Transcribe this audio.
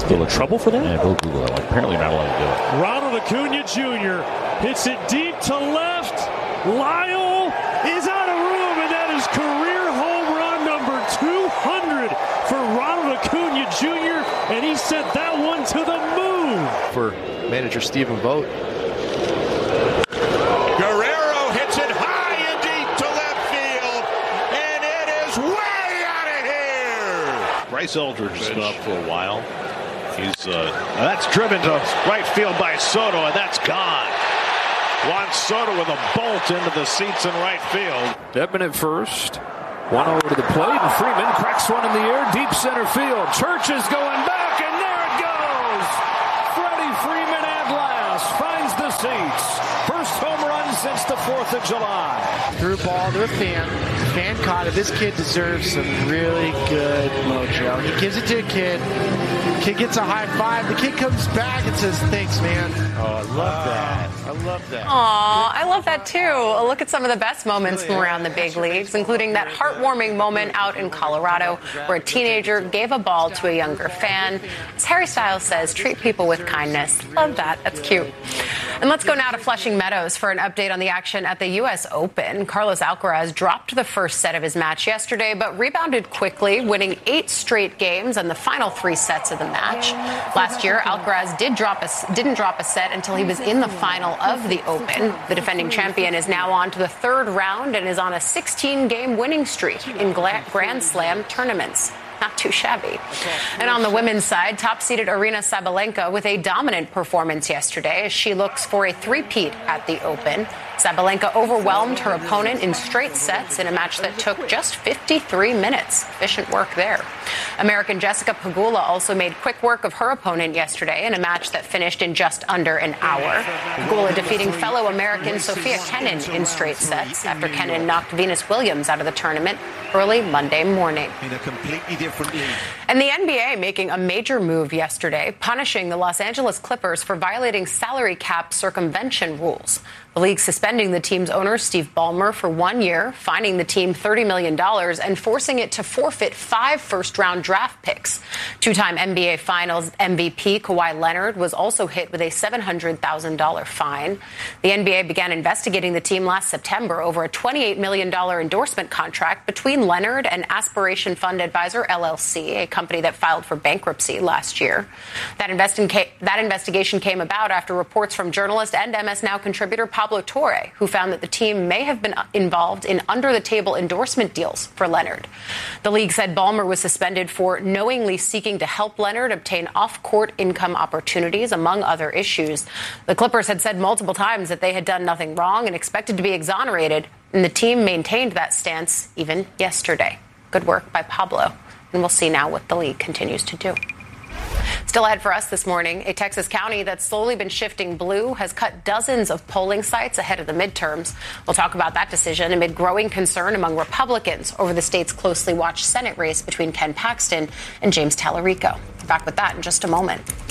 get in trouble for that? Yeah, go Google it. Apparently not allowed to do it. Ronald Acuna Jr. hits it deep to left. Lyle is out of room, and that is career home run number 200 for Ronald Acuna Jr., and he sent that one to the moon. For manager Stephen Vogt. Guerrero hits it high and deep to left field, and it is way out of here. Bryce Eldridge has been up for a while. He's that's driven to right field by Soto, and that's gone. Juan Soto with a bolt into the seats in right field. Dedman at first. 1-0 to the plate, and Freeman cracks one in the air, deep center field. Church is going back, and there it goes. Freddie Freeman at last finds the seats. First home run since the 4th of July. Threw a ball to a fan. Fan caught it. This kid deserves some really good mojo. He gives it to a kid. Kid gets a high five. The kid comes back and says, "Thanks, man." Oh, I love that. I love that. Aw, I love that too. A look at some of the best moments from around the big leagues, including that heartwarming moment out in Colorado where a teenager gave a ball to a younger fan. As Harry Styles says, treat people with kindness. Love that. That's cute. And let's go now to Flushing Meadows for an update on the action at the U.S. Open. Carlos Alcaraz dropped the first set of his match yesterday, but rebounded quickly, winning 8 straight games and the final 3 sets of the match. Last year, Alcaraz didn't drop a set until he was in the final of the Open. The defending champion is now on to the 3rd round and is on a 16-game winning streak in Grand Slam tournaments. Not too shabby. And on the women's side, top-seeded Aryna Sabalenka with a dominant performance yesterday as she looks for a three-peat at the Open. Sabalenka overwhelmed her opponent in straight sets in a match that took just 53 minutes. Efficient work there. American Jessica Pegula also made quick work of her opponent yesterday in a match that finished in just under an hour. Pegula defeating fellow American Sophia Kenin in straight sets after Kenin knocked Venus Williams out of the tournament early Monday morning. In a completely different league. And the NBA making a major move yesterday, punishing the Los Angeles Clippers for violating salary cap circumvention rules. The league suspending the team's owner, Steve Ballmer, for 1 year, fining the team $30 million and forcing it to forfeit 5 first-round draft picks. 2-time NBA Finals MVP Kawhi Leonard was also hit with a $700,000 fine. The NBA began investigating the team last September over a $28 million endorsement contract between Leonard and Aspiration Fund Advisor LLC, a company that filed for bankruptcy last year. That investigation came about after reports from journalist and MS Now contributor Pablo Torre, who found that the team may have been involved in under-the-table endorsement deals for Leonard. The league said Ballmer was suspended for knowingly seeking to help Leonard obtain off-court income opportunities, among other issues. The Clippers had said multiple times that they had done nothing wrong and expected to be exonerated, and the team maintained that stance even yesterday. Good work by Pablo, and we'll see now what the league continues to do. Still ahead for us this morning, a Texas county that's slowly been shifting blue has cut dozens of polling sites ahead of the midterms. We'll talk about that decision amid growing concern among Republicans over the state's closely watched Senate race between Ken Paxton and James Tallarico. Back with that in just a moment.